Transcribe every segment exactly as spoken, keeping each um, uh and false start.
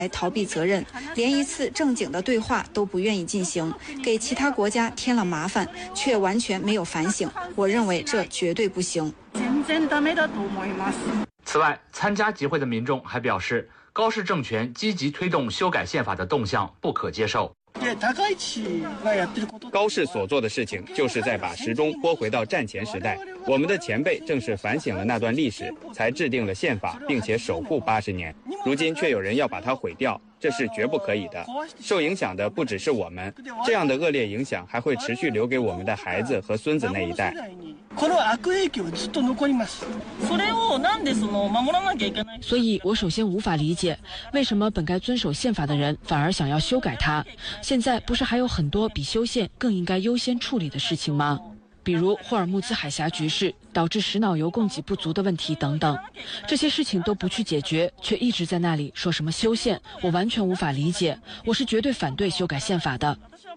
来逃避责任，连一次正经的对话都不愿意进行，给其他国家添了麻烦，却完全没有反省。我认为这绝对不行。 此外，参加集会的民众还表示，高市政权积极推动修改宪法的动向不可接受。 高市所做的事情，就是在把时钟拨回到战前时代。我们的前辈正是反省了那段历史，才制定了宪法，并且守护八十年。如今却有人要把它毁掉，这是绝不可以的。受影响的不只是我们，这样的恶劣影响还会持续留给我们的孩子和孙子那一代。 所以我首先无法理解，为什么本该遵守宪法的人反而想要修改它。现在不是还有很多比修宪更应该优先处理的事情吗？比如霍尔木兹海峡局势导致石脑油供给不足的问题等等，这些事情都不去解决，却一直在那里说什么修宪，我完全无法理解。我是绝对反对修改宪法的。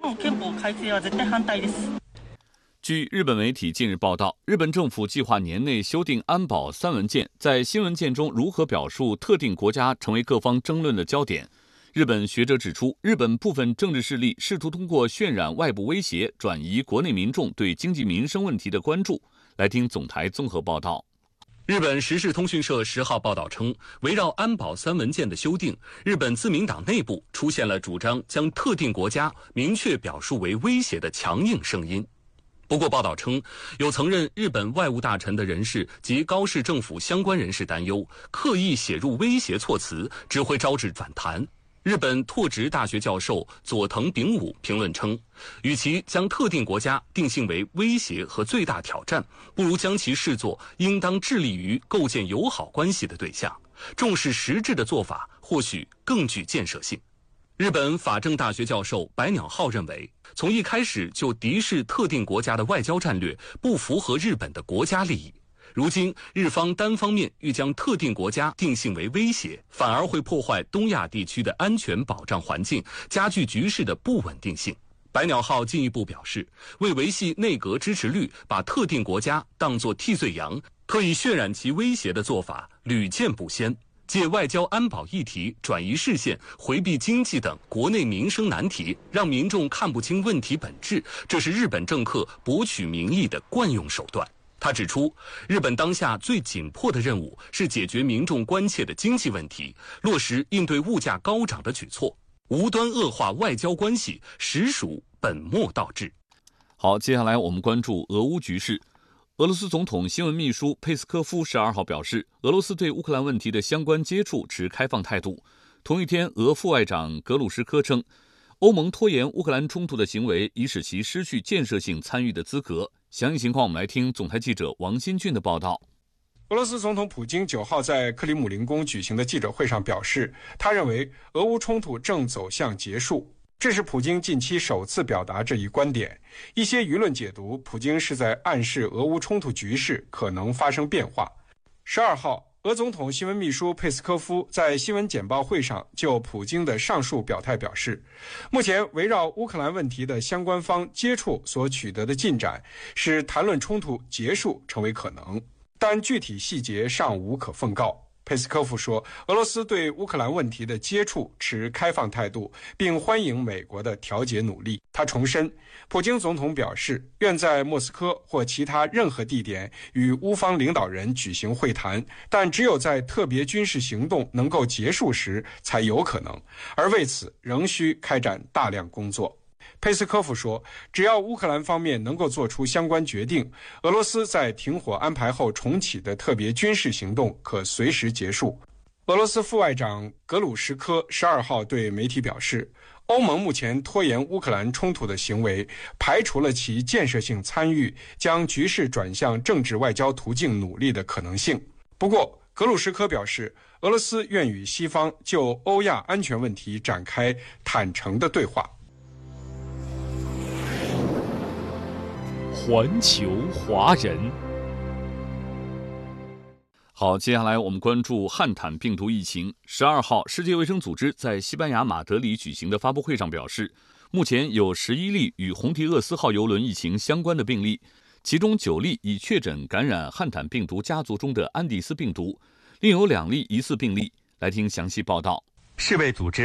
据日本媒体近日报道，日本政府计划年内修订安保三文件，在新文件中如何表述特定国家成为各方争论的焦点。日本学者指出，日本部分政治势力试图通过渲染外部威胁，转移国内民众对经济民生问题的关注。来听总台综合报道。 日本时事通讯社十号报道称，围绕安保三文件的修订，日本自民党内部出现了主张将特定国家明确表述为威胁的强硬声音。不过，报道称，有曾任日本外务大臣的人士及高市政府相关人士担忧，刻意写入威胁措辞只会招致反弹。日本拓殖大学教授佐藤炳武评论称，与其将特定国家定性为威胁和最大挑战，不如将其视作应当致力于构建友好关系的对象，重视实质的做法或许更具建设性。日本法政大学教授白鸟浩认为，从一开始就敌视特定国家的外交战略不符合日本的国家利益。如今，日方单方面欲将特定国家定性为威胁，反而会破坏东亚地区的安全保障环境，加剧局势的不稳定性。白鸟浩进一步表示，为维系内阁支持率，把特定国家当作替罪羊，刻意渲染其威胁的做法屡见不鲜。借外交安保议题转移视线，回避经济等国内民生难题，让民众看不清问题本质，这是日本政客博取民意的惯用手段。他指出，日本当下最紧迫的任务是解决民众关切的经济问题，落实应对物价高涨的举措，无端恶化外交关系，实属本末倒置。 好，接下来我们关注俄乌局势。俄罗斯总统新闻秘书佩斯科夫十二号表示，俄罗斯对乌克兰问题的相关接触持开放态度。同一天，俄副外长格鲁什科称，欧盟拖延乌克兰冲突的行为已使其失去建设性参与的资格。详细情况，我们来听总台记者王新俊的报道。 俄罗斯总统普京九号在克里姆林宫举行的记者会上表示，他认为俄乌冲突正走向结束，这是普京近期首次表达这一观点。一些舆论解读，普京是在暗示俄乌冲突局势可能发生变化。十二号，俄总统新闻秘书佩斯科夫在新闻简报会上就普京的上述表态表示，目前围绕乌克兰问题的相关方接触所取得的进展，使谈论冲突结束成为可能，但具体细节尚无可奉告。佩斯科夫说，俄罗斯对乌克兰问题的接触持开放态度，并欢迎美国的调解努力。他重申，普京总统表示愿在莫斯科或其他任何地点与乌方领导人举行会谈，但只有在特别军事行动能够结束时才有可能，而为此仍需开展大量工作。佩斯科夫说，只要乌克兰方面能够做出相关决定，俄罗斯在停火安排后重启的特别军事行动可随时结束。俄罗斯副外长格鲁什科十二号对媒体表示，欧盟目前拖延乌克兰冲突的行为，排除了其建设性参与将局势转向政治外交途径努力的可能性。不过，格鲁什科表示，俄罗斯愿与西方就欧亚安全问题展开坦诚的对话。 环球华人。好，接下来我们关注汉坦病毒疫情。十二号，世界卫生组织在西班牙马德里举行的发布会上表示，目前有十一例与红提厄斯号邮轮疫情相关的病例，其中九例已确诊感染汉坦病毒家族中的安第斯病毒，另有两例疑似病例。来听详细报道。 世卫组织